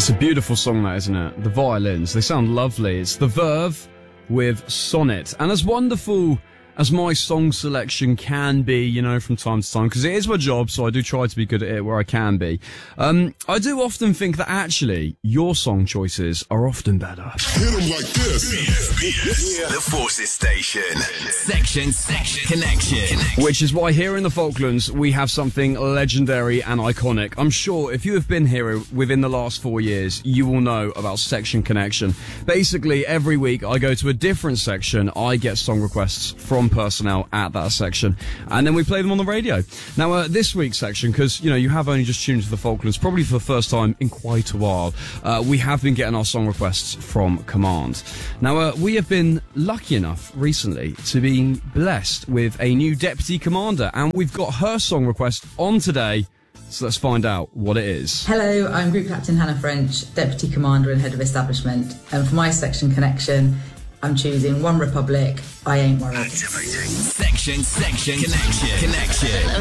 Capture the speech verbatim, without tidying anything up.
It's a beautiful song, that, isn't it? The violins, they sound lovely. It's The Verve with Sonnet. And as wonderful as my song selection can be, you know, from time to time, because it is my job, so I do try to be good at it where I can be. Um, I do often think that actually your song choices are often better. Hit 'em like this. The Forces Station. Section, section, connection. Which is why here in the Falklands we have something legendary and iconic. I'm sure if you have been here within the last four years, you will know about Section Connection. Basically, every week I go to a different section. I get song requests from personnel at that section, and then we play them on the radio. Now, uh, this week's section, because, you know, you have only just tuned to the Falklands, probably for the first time in quite a while, uh, we have been getting our song requests from Command. Now, uh, we have been lucky enough recently to be blessed with a new deputy commander, and we've got her song request on today. So let's find out what it is. Hello, I'm Group Captain Hannah French, Deputy Commander and Head of Establishment, and for my Section Connection, I'm choosing One Republic, I Ain't Worried. Section, section, connection, connection.